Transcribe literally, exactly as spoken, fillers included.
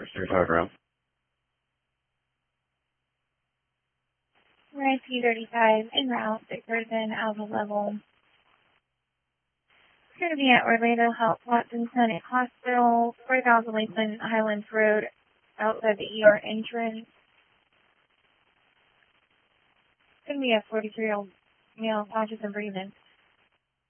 Three five round. Rescue thirty-five en route, sick person, alpha level. Going to be at Orlando Health Watson Clinic Hospital, four thousand Lakeland Highlands Road, outside the E R entrance. Going to be a forty-three-year-old male, conscious and breathing.